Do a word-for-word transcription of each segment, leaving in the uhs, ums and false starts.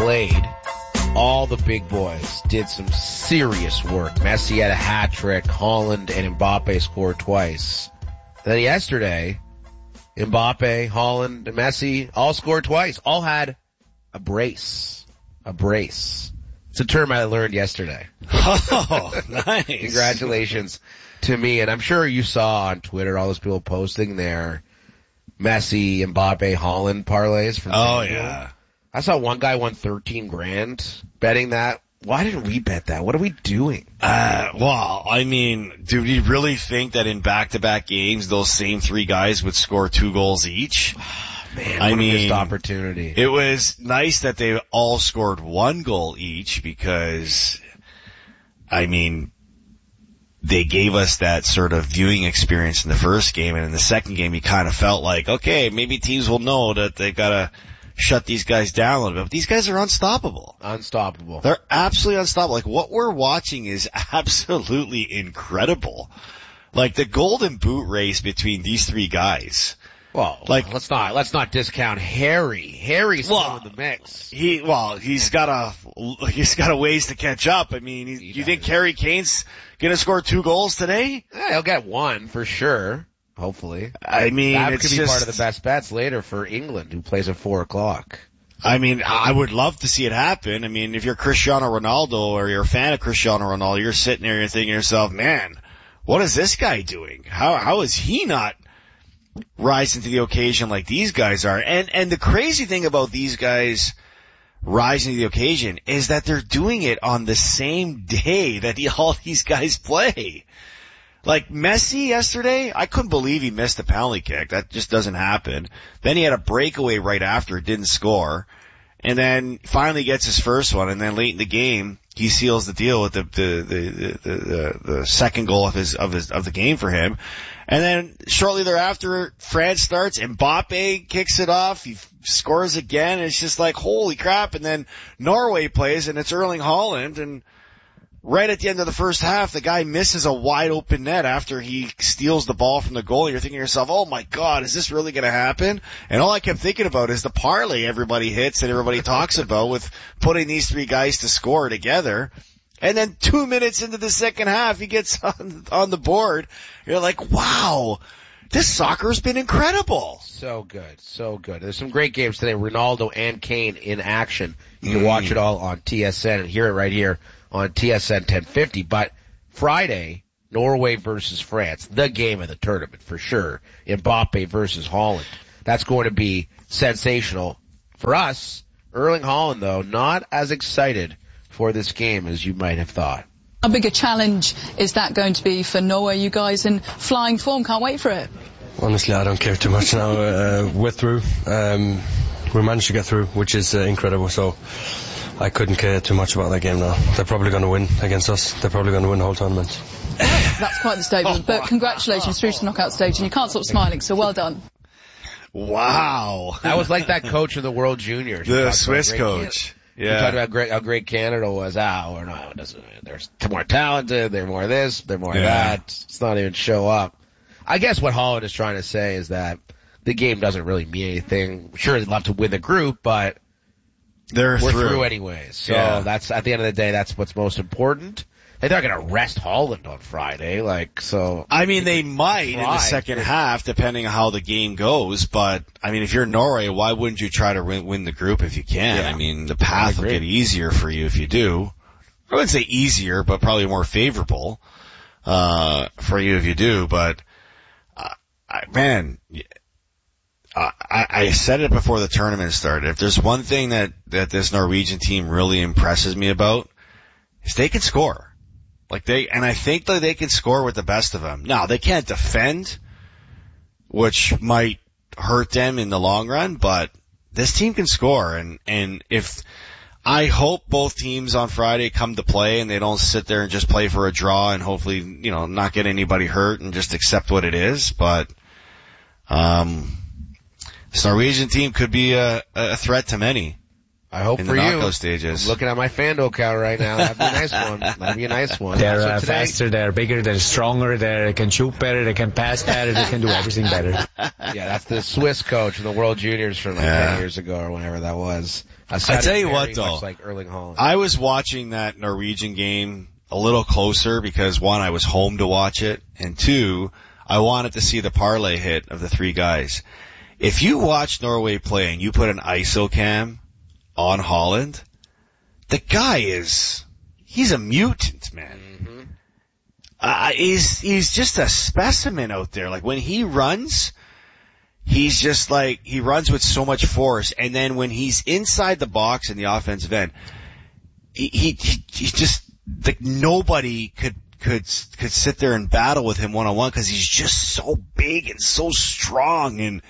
played, all the big boys did some serious work. Messi had a hat trick. Haaland and Mbappe scored twice. Then yesterday, Mbappe, Haaland, and Messi all scored twice. All had a brace. A brace. It's a term I learned yesterday. Oh, nice. Congratulations to me. And I'm sure you saw on Twitter all those people posting their Messi, Mbappe, Haaland parlays from Oh, FanDuel. yeah. I saw one guy won thirteen grand betting that. Why didn't we bet that? What are we doing? Uh, well, I mean, do you really think that in back-to-back games, those same three guys would score two goals each? Man, I what mean, a missed opportunity. It was nice that they all scored one goal each because, I mean, they gave us that sort of viewing experience in the first game, and in the second game, you kind of felt like, okay, maybe teams will know that they gotta shut these guys down a little bit. But these guys are unstoppable. Unstoppable. They're absolutely unstoppable. Like, what we're watching is absolutely incredible. Like, the golden boot race between these three guys. Well, like, let's not, let's not discount Harry. Harry's still well, in the mix. He, well, he's got a, he's got a ways to catch up. I mean, he, you think Harry Kane's gonna score two goals today? Yeah, he'll get one for sure. Hopefully. I mean, that it's could be just part of the best bets later for England, who plays at four o'clock. I mean, I would love to see it happen. I mean, if you're Cristiano Ronaldo or you're a fan of Cristiano Ronaldo, you're sitting there and you're thinking to yourself, man, what is this guy doing? How, how is he not rising to the occasion like these guys are? And, and the crazy thing about these guys rising to the occasion is that they're doing it on the same day that the, all these guys play. Like Messi yesterday, I couldn't believe he missed a penalty kick. That just doesn't happen. Then he had a breakaway right after, didn't score. And then finally gets his first one, and then late in the game, he seals the deal with the the the the, the, the second goal of his of his of the game for him. And then shortly thereafter, France starts, Mbappe kicks it off, he scores again, and it's just like, holy crap. And then Norway plays, and it's Erling Haaland, and right at the end of the first half, the guy misses a wide open net after he steals the ball from the goal. You're thinking to yourself, oh my God, is this really going to happen? And all I kept thinking about is the parlay everybody hits and everybody talks about with putting these three guys to score together. And then two minutes into the second half, he gets on, on the board. You're like, wow, this soccer's been incredible. So good, so good. There's some great games today. Ronaldo and Kane in action. You can mm. watch it all on T S N and hear it right here on T S N ten fifty, but Friday, Norway versus France, the game of the tournament for sure. Mbappe versus Haaland. That's going to be sensational. For us, Erling Haaland, though, not as excited for this game as you might have thought. How big a challenge is that going to be for Norway? You guys in flying form, can't wait for it. Honestly, I don't care too much now. Uh, we're through. Um, we managed to get through, which is uh, incredible, so I couldn't care too much about that game now. They're probably going to win against us. They're probably going to win the whole tournament. That's quite the statement, but congratulations through to the knockout stage, and you can't stop smiling, so well done. Wow. That was like that coach of the World Juniors. The Swiss coach. Canada. Yeah. We talked about great, how great Canada was. Ah, we're not, they're more talented, they're more this, they're more yeah. that. It's not even show up. I guess what Haaland is trying to say is that the game doesn't really mean anything. Sure, they'd love to win the group, but They're we're through, through anyways. So yeah. that's, at the end of the day, that's what's most important. They're not going to rest Haaland on Friday, like, so. I mean, they might try. in the second half, depending on how the game goes, but, I mean, if you're Norway, why wouldn't you try to win, win the group if you can? Yeah. I mean, the path will get easier for you if you do. I wouldn't say easier, but probably more favorable, uh, for you if you do, but, uh, I, man, Uh, I, I said it before the tournament started. If there's one thing that, that this Norwegian team really impresses me about, is they can score. Like they, and I think that they can score with the best of them. Now, they can't defend, which might hurt them in the long run, but this team can score. And, and if, I hope both teams on Friday come to play and they don't sit there and just play for a draw and hopefully, you know, not get anybody hurt and just accept what it is. But, um, this Norwegian team could be a, a threat to many. I hope in for the you. knockout stages. I'm looking at my FanDuel account right now. That'd be a nice one. That'd be a nice one. They're So uh, today, faster, they're bigger, they're stronger, they can shoot better, they can pass better, they can do everything better. Yeah, that's the Swiss coach in the World Juniors from like Yeah. ten years ago or whenever that was. I, I tell you what, very though. much like Erling Haaland. I was watching that Norwegian game a little closer because one, I was home to watch it, and two, I wanted to see the parlay hit of the three guys. If you watch Norway play and you put an I S O cam on Haaland, the guy is, he's a mutant, man. Mm-hmm. Uh, he's, he's just a specimen out there. Like when he runs, he's just like, he runs with so much force, and then when he's inside the box in the offensive end, he, he, he, he just, like nobody could, could, could sit there and battle with him one on one because he's just so big and so strong, and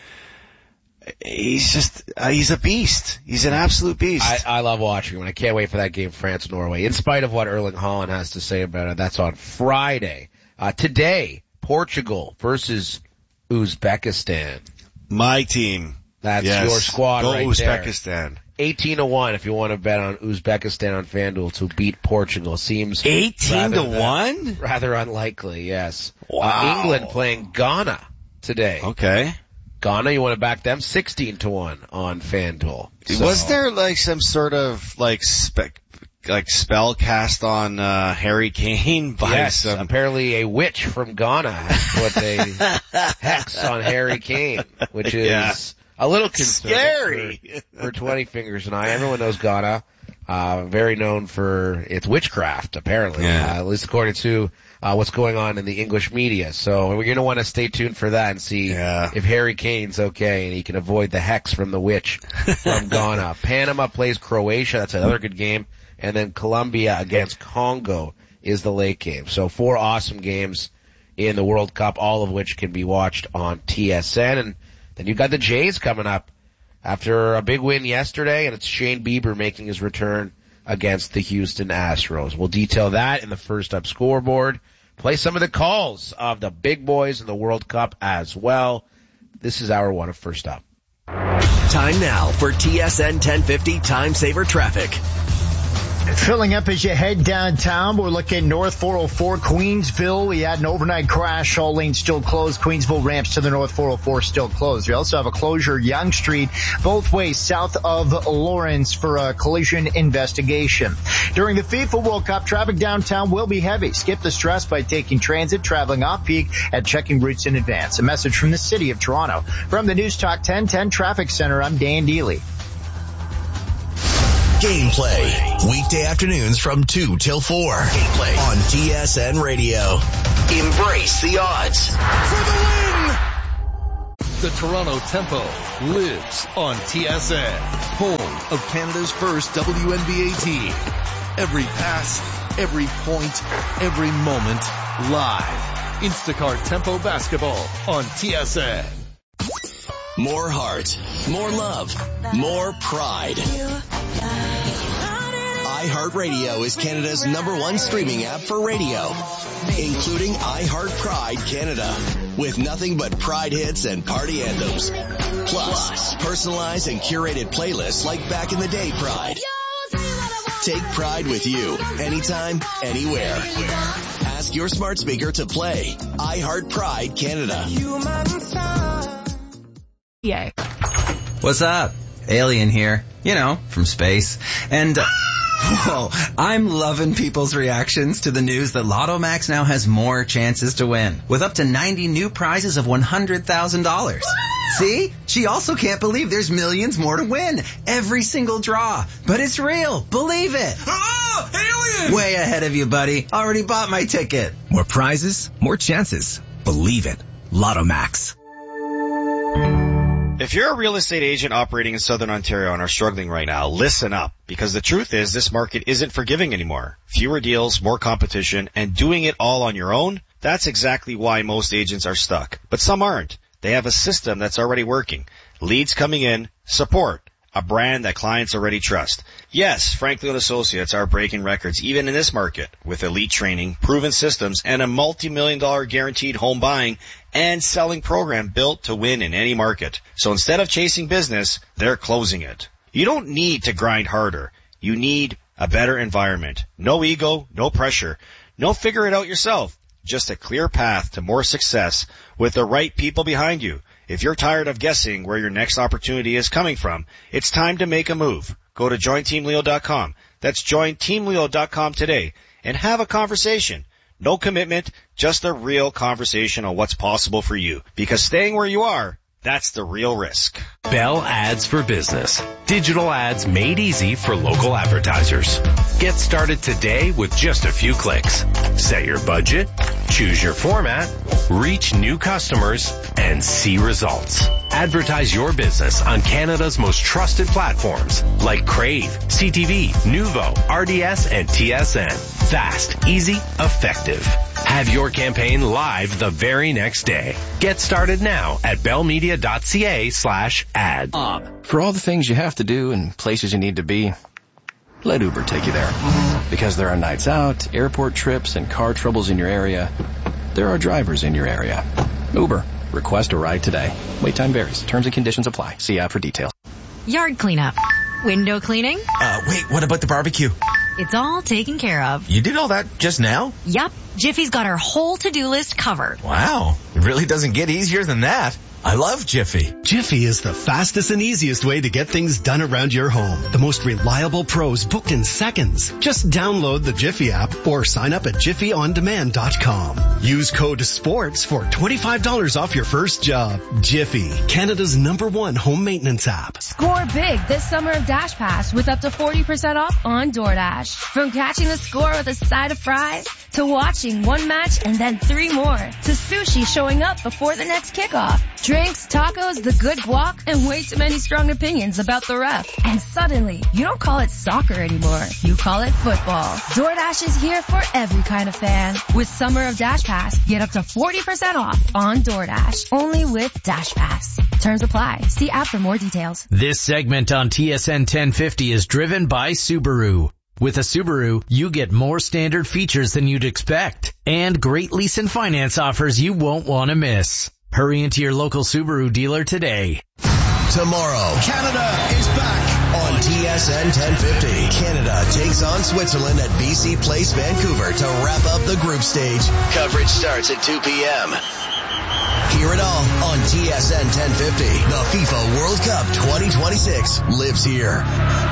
he's just, uh, he's a beast. He's an absolute beast. I, I love watching him, and I can't wait for that game, France-Norway. In spite of what Erling Haaland has to say about it, that's on Friday. Uh, today, Portugal versus Uzbekistan. My team. That's Yes. your squad Go right Uzbekistan. there. eighteen to one if you want to bet on Uzbekistan on FanDuel to beat Portugal. Seems eighteen to rather than- one? Rather unlikely, yes. Wow. Uh, England playing Ghana today. Okay. Ghana, you want to back them? sixteen to one on FanDuel. So- Was there like some sort of like spec, like spell cast on uh Harry Kane by Yes, some? apparently a witch from Ghana has put a hex on Harry Kane, which is Yeah. a little concerning Scary. for, for twenty Fingers and I. Everyone knows Ghana, uh, very known for its witchcraft, apparently, Yeah. uh, at least according to uh, what's going on in the English media. So we're going to want to stay tuned for that and see Yeah. if Harry Kane's okay and he can avoid the hex from the witch from Ghana. Panama plays Croatia. That's another good game. And then Colombia against Congo is the late game. So four awesome games in the World Cup, all of which can be watched on T S N. And then you've got the Jays coming up after a big win yesterday, and it's Shane Bieber making his return against the Houston Astros. We'll detail that in the First Up scoreboard. Play some of the calls of the big boys in the World Cup as well. This is hour one of First Up. Time now for T S N ten fifty Time Saver Traffic. Filling up as you head downtown. We're looking north four oh four, Queensville. We had an overnight crash. All lanes still closed. Queensville ramps to the north four oh four still closed. We also have a closure Yonge Street both ways south of Lawrence for a collision investigation. During the FIFA World Cup, traffic downtown will be heavy. Skip the stress by taking transit, traveling off-peak, and checking routes in advance. A message from the City of Toronto. From the News Talk ten ten Traffic Center, I'm Dan Deely. Gameplay. Weekday afternoons from two till four. Gameplay on T S N Radio. Embrace the odds. For the win! The Toronto Tempo lives on T S N, home of Canada's first W N B A team. Every pass, every point, every moment, live. Instacart Tempo Basketball on T S N. More heart, more love, more pride. iHeartRadio is Canada's number one streaming app for radio, including iHeart Pride Canada, with nothing but Pride hits and party anthems. Plus, personalized and curated playlists like Back in the Day Pride. Take Pride with you, anytime, anywhere. Ask your smart speaker to play iHeart Pride Canada. Yay. What's up? Alien here. You know, from space. And, uh, whoa, I'm loving people's reactions to the news that Lotto Max now has more chances to win, with up to ninety new prizes of one hundred thousand dollars. See? She also can't believe there's millions more to win. Every single draw. But it's real. Believe it. Oh, alien! Way ahead of you, buddy. Already bought my ticket. More prizes, more chances. Believe it. Lotto Max. If you're a real estate agent operating in Southern Ontario and are struggling right now, listen up, because the truth is this market isn't forgiving anymore. Fewer deals, more competition, and doing it all on your own, that's exactly why most agents are stuck. But some aren't. They have a system that's already working. Leads coming in, support, a brand that clients already trust. Yes, Franklin and Associates are breaking records even in this market with elite training, proven systems, and a multi-million dollar guaranteed home buying and selling program built to win in any market. So instead of chasing business, they're closing it. You don't need to grind harder. You need a better environment. No ego, no pressure. No figure it out yourself. Just a clear path to more success with the right people behind you. If you're tired of guessing where your next opportunity is coming from, it's time to make a move. Go to join team leo dot com. That's join team leo dot com today and have a conversation. No commitment, just a real conversation on what's possible for you. Because staying where you are, that's the real risk. Bell Ads for Business. Digital ads made easy for local advertisers. Get started today with just a few clicks. Set your budget, choose your format, reach new customers, and see results. Advertise your business on Canada's most trusted platforms like Crave, C T V, Nuvo, R D S, and T S N. Fast, easy, effective. Have your campaign live the very next day. Get started now at bellmedia.ca slash ad. For all the things you have to do and places you need to be, let Uber take you there. Because there are nights out, airport trips, and car troubles in your area, there are drivers in your area. Uber. Request a ride today. Wait time varies. Terms and conditions apply. See app for details. Yard cleanup. Window cleaning. Uh, wait, what about the barbecue? It's all taken care of. You did all that just now? Yup. Jiffy's got our whole to-do list covered. Wow. It really doesn't get easier than that. I love Jiffy. Jiffy is the fastest and easiest way to get things done around your home. The most reliable pros booked in seconds. Just download the Jiffy app or sign up at jiffy on demand dot com. Use code SPORTS for twenty-five dollars off your first job. Jiffy, Canada's number one home maintenance app. Score big this summer of Dash Pass with up to forty percent off on DoorDash. From catching the score with a side of fries to watching one match and then three more to sushi showing up before the next kickoff. Drinks, tacos, the good guac, and way too many strong opinions about the ref. And suddenly, you don't call it soccer anymore. You call it football. DoorDash is here for every kind of fan. With Summer of Dash Pass, get up to forty percent off on DoorDash. Only with Dash Pass. Terms apply. See app for more details. This segment on T S N ten fifty is driven by Subaru. With a Subaru, you get more standard features than you'd expect. And great lease and finance offers you won't want to miss. Hurry into your local Subaru dealer today. Tomorrow, Canada is back on T S N ten fifty. Canada takes on Switzerland at B C Place, Vancouver to wrap up the group stage. Coverage starts at two p.m. Hear it all on T S N ten fifty. The FIFA World Cup twenty twenty-six lives here.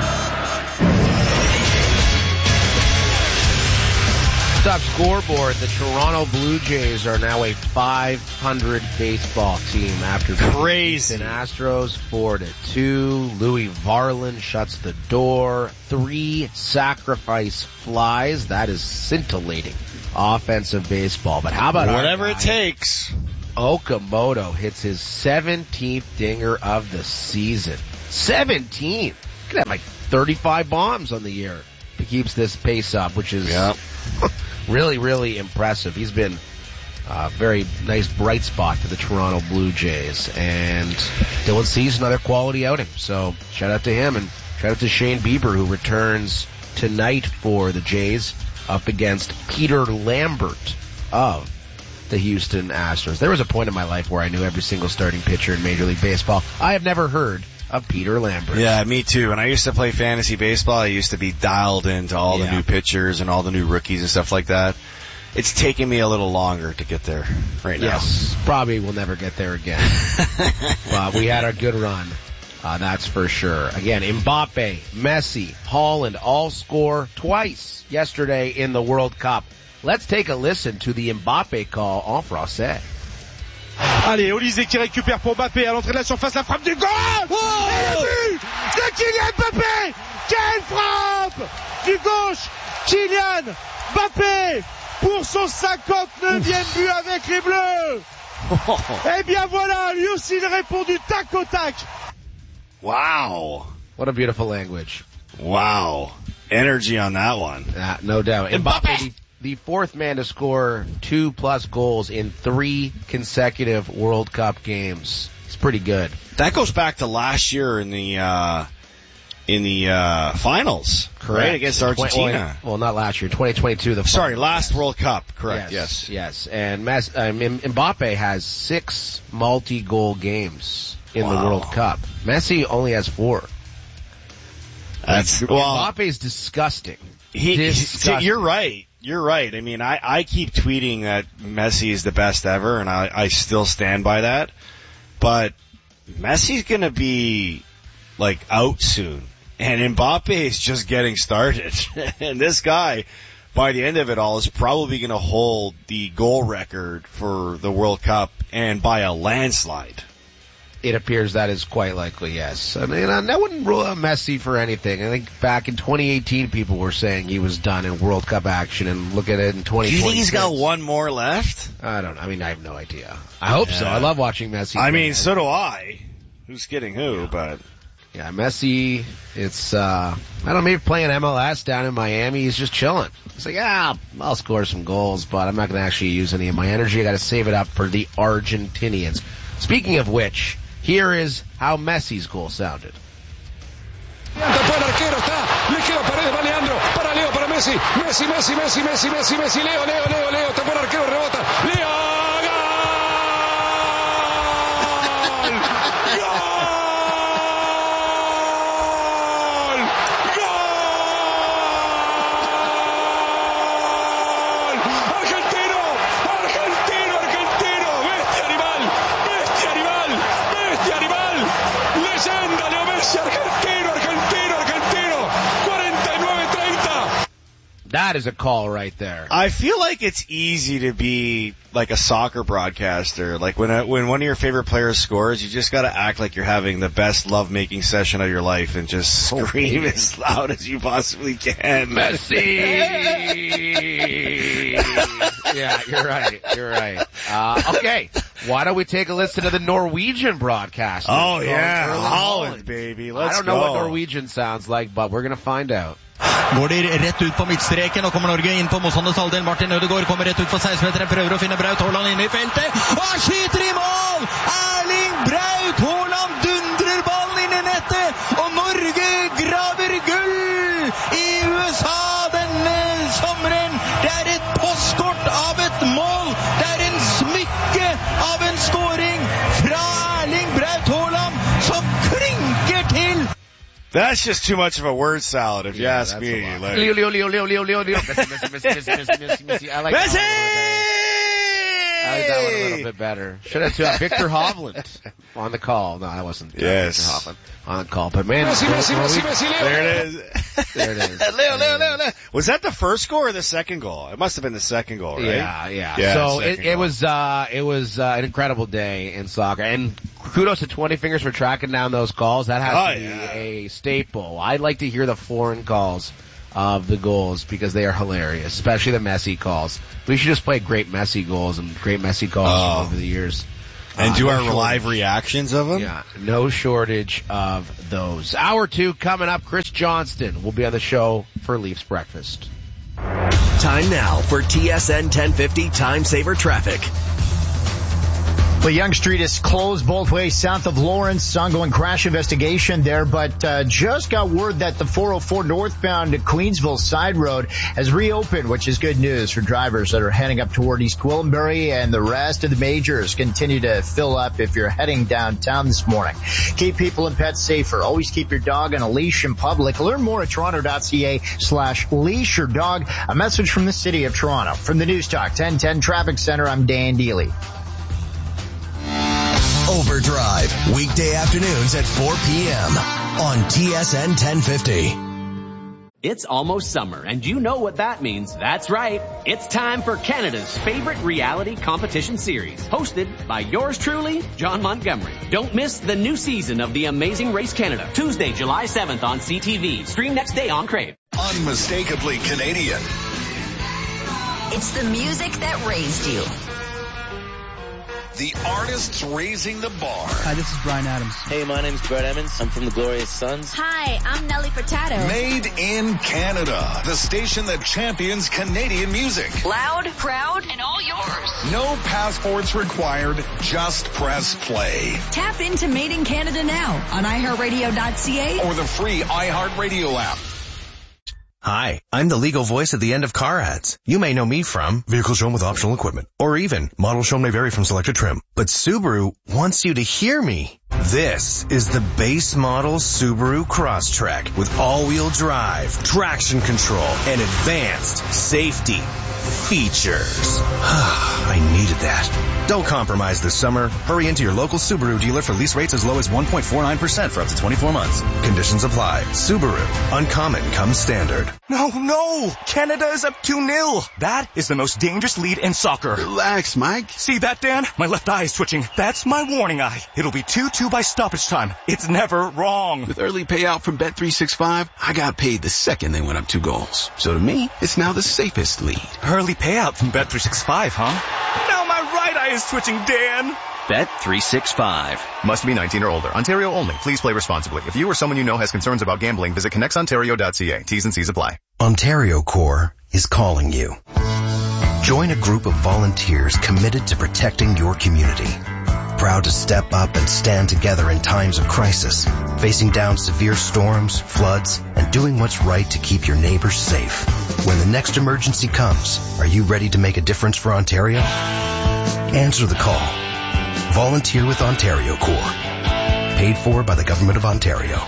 Top scoreboard, the Toronto Blue Jays are now a five hundred baseball team after crazy the Astros four to two. Louis Varland shuts the door. Three sacrifice flies. That is scintillating offensive baseball. But how about whatever it takes? Okamoto hits his seventeenth dinger of the season. seventeenth. Could have like thirty-five bombs on the year. He keeps this pace up, which is yep. really, really impressive. He's been a very nice bright spot for the Toronto Blue Jays. And Dylan Cease, another quality outing. So shout out to him, and shout out to Shane Bieber, who returns tonight for the Jays up against Peter Lambert of the Houston Astros. There was a point in my life where I knew every single starting pitcher in Major League Baseball. I have never heard of Peter Lambert. Yeah, me too. When I used to play fantasy baseball, I used to be dialed into all yeah. the new pitchers and all the new rookies and stuff like that. It's taking me a little longer to get there right now. Yes, probably will never get there again. But we had a good run. Uh, that's for sure. Again, Mbappe, Messi, Haaland all score twice yesterday in the World Cup. Let's take a listen to the Mbappe call en français. Allez, Olysée qui récupère pour Mbappé à l'entrée de la surface, la frappe du goal! Oh, et le but de Kylian Mbappé! Quelle frappe du gauche! Kylian Mbappé pour son cinquante-neuvième but avec les Bleus! Oh. Eh bien voilà, lui aussi il répond du tac au tac. Wow. What a beautiful language. Wow. Energy on that one. Uh, no doubt. Mbappe, Mbappe. The fourth man to score two plus goals in three consecutive World Cup games. It's pretty good. That goes back to last year in the, uh, in the, uh, finals. Correct. Right, against Argentina. Well, well, not last year, twenty twenty-two. The Sorry, last World Cup. Correct. Yes. Yes. yes. And Mas- um, Mbappe has six multi-goal games in wow. the World Cup. Messi only has four. That's, well, Mbappe is disgusting. He, disgusting. You're right. You're right. I mean, I, I keep tweeting that Messi is the best ever, and I, I still stand by that. But Messi's going to be, like, out soon. And Mbappe is just getting started. And this guy, by the end of it all, is probably going to hold the goal record for the World Cup, and by a landslide. It appears that is quite likely, yes. I mean, I wouldn't rule out Messi for anything. I think back in twenty eighteen, people were saying he was done in World Cup action, and look at it in twenty twenty. Do you think he's got one more left? I don't know. I mean, I have no idea. I hope yeah. so. I love watching Messi. I mean, so do I. Who's kidding who, yeah. but... Yeah, Messi, it's, uh, I don't know, maybe playing M L S down in Miami, he's just chilling. He's like, ah, I'll score some goals, but I'm not going to actually use any of my energy. I got to save it up for the Argentinians. Speaking of which, here is how Messi's goal sounded. Después el arquero está, le queda Paredes, va Leandro, para Leo, para Messi, Messi, Messi, Messi, Messi, Messi, Messi, Leo, Leo, Leo, Leo, después el arquero rebota, Leo, ¡gol! ¡Gol! That is a call right there. I feel like it's easy to be like a soccer broadcaster. Like when a, when one of your favorite players scores, you just got to act like you're having the best lovemaking session of your life and just scream as loud as you possibly can. Messi! Yeah, you're right. You're right. Uh, okay. Why don't we take a listen to the Norwegian broadcast? Oh, yeah. Holland, Holland, baby. Let's go. I don't know go. what Norwegian sounds like, but we're going to find out. Går de rett ut på midtstreken, og kommer Norge inn på motstanders halvdel. Martin Ødegaard kommer rett ut for seksten-meteren, prøver å finne Braut Haaland inne i feltet, og han skyter i mål! Erling Braut Haaland dundrer ballen inn i nettet, og Norge graver gull i U S A denne sommeren. Det er et postkort av et mål, det er en smykke av en scoring fra Erling Braut Haaland, som klinker til. That's just too much of a word salad, if you yeah, ask me. Like, Leo, Leo, Leo, Leo, Leo, Leo, Leo. Messi, Messi, Messi, Messi, Messi, Messi. I like Messi! I like that one a little bit better. Should have to Victor Hovland on the call. No, I wasn't. Yes. Victor Hovland on the call. But man, Messi, Messi, Messi, Messi, Leo. There it is. There it is. Leo, Leo, Leo, Leo. Was that the first goal or the second goal? It must have been the second goal, right? Yeah, yeah. yeah so it, it was, uh, it was, uh, an incredible day in soccer. And kudos to twenty Fingers for tracking down those calls. That has oh, to be yeah. a staple. I like to hear the foreign calls of the goals because they are hilarious, especially the Messi calls. We should just play great Messi goals and great Messi calls oh. over the years. And uh, do no our shortage. live reactions of them? Yeah, no shortage of those. Hour two coming up. Chris Johnston will be on the show for Leafs Breakfast. Time now for T S N ten fifty Time Saver Traffic. Well, Yonge Street is closed both ways south of Lawrence. Ongoing crash investigation there, but uh, just got word that the four oh four northbound Queensville side road has reopened, which is good news for drivers that are heading up toward East Gwillimbury, and the rest of the majors continue to fill up if you're heading downtown this morning. Keep people and pets safer. Always keep your dog on a leash in public. Learn more at toronto.ca slash leash your dog. A message from the City of Toronto. From the News Talk ten ten Traffic Center, I'm Dan Deely. Overdrive, weekday afternoons at four p.m. on T S N ten fifty. It's almost summer, and you know what that means. That's right. It's time for Canada's favorite reality competition series, hosted by yours truly, John Montgomery. Don't miss the new season of The Amazing Race Canada, Tuesday, July seventh on C T V. Stream next day on Crave. Unmistakably Canadian. It's the music that raised you. The artists raising the bar. Hi, this is Bryan Adams. Hey, my name's Brett Emmons. I'm from the Glorious Sons. Hi, I'm Nelly Furtado. Made in Canada. The station that champions Canadian music. Loud, proud, and all yours. No passports required. Just press play. Tap into Made in Canada now on i heart radio dot c a or the free iHeartRadio app. Hi, I'm the legal voice at the end of car ads. You may know me from Vehicle Shown with Optional Equipment, or even Model Shown may vary from selected trim. But Subaru wants you to hear me. This is the base model Subaru Crosstrek with all-wheel drive, traction control, and advanced safety features. I needed that. Don't compromise this summer. Hurry into your local Subaru dealer for lease rates as low as one point four nine percent for up to twenty-four months. Conditions apply. Subaru. Uncommon comes standard. No, no! Canada is up two nil. That is the most dangerous lead in soccer. Relax, Mike. See that, Dan? My left eye is twitching. That's my warning eye. It'll be two two by stoppage time. It's never wrong. With early payout from Bet three sixty-five, I got paid the second they went up two goals. So to me, it's now the safest lead. Early payout from Bet three sixty-five, huh? Now my right eye is twitching, Dan. Bet three sixty-five. Must be nineteen or older. Ontario only. Please play responsibly. If you or someone you know has concerns about gambling, visit connects ontario dot c a. T's and C's apply. Ontario Corps is calling you. Join a group of volunteers committed to protecting your community. Proud to step up and stand together in times of crisis, facing down severe storms, floods, and doing what's right to keep your neighbors safe. When the next emergency comes, are you ready to make a difference for Ontario? Answer the call. Volunteer with Ontario Corps. Paid for by the Government of Ontario.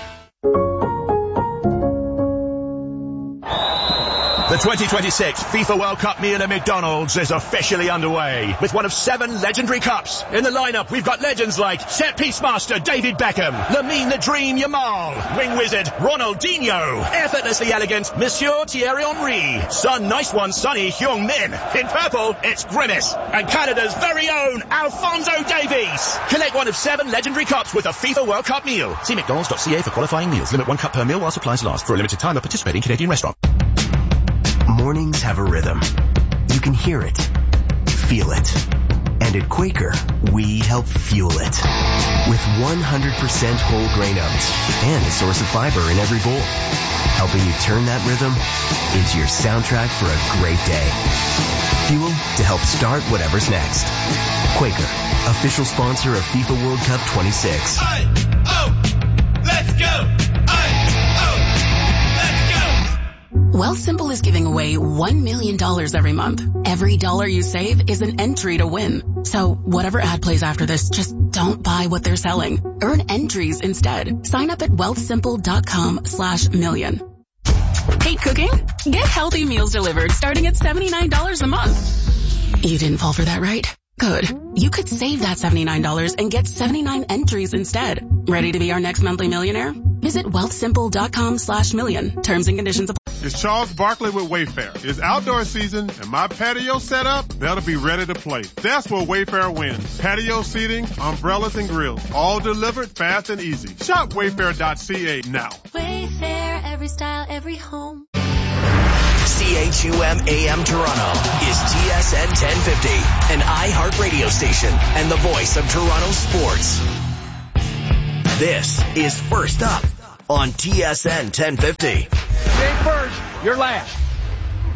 The twenty twenty-six FIFA World Cup meal at McDonald's is officially underway with one of seven legendary cups. In the lineup, we've got legends like set piece master David Beckham, Lamine the Dream Yamal, wing wizard Ronaldinho, effortlessly elegant Monsieur Thierry Henry, Sun Nice One Sonny Heung-min. In purple, it's Grimace, and Canada's very own Alphonso Davies. Collect one of seven legendary cups with a FIFA World Cup meal. See mcdonalds dot c a for qualifying meals. Limit one cup per meal while supplies last. For a limited time at participating Canadian restaurant. Mornings have a rhythm. You can hear it, feel it. And at Quaker, we help fuel it. With one hundred percent whole grain oats and a source of fiber in every bowl. Helping you turn that rhythm into your soundtrack for a great day. Fuel to help start whatever's next. Quaker, official sponsor of FIFA World Cup twenty-six. I, oh, let's go! Wealthsimple is giving away one million dollars every month. Every dollar you save is an entry to win. So whatever ad plays after this, just don't buy what they're selling. Earn entries instead. Sign up at wealthsimple.com slash million. Hate cooking? Get healthy meals delivered starting at seventy-nine dollars a month. You didn't fall for that, right? Good. You could save that seventy-nine dollars and get seventy-nine entries instead. Ready to be our next monthly millionaire? Visit wealthsimple.com slash million. Terms and conditions apply. It's Charles Barkley with Wayfair. It's outdoor season and my patio set up better be ready to play. That's where Wayfair wins. Patio seating, umbrellas and grills, all delivered fast and easy. Shop wayfair dot c a now. Wayfair, every style, every home. C H U M A M Toronto is T S N ten fifty, an iHeart radio station and the voice of Toronto sports. This is First Up on T S N ten fifty. Game first, you're last.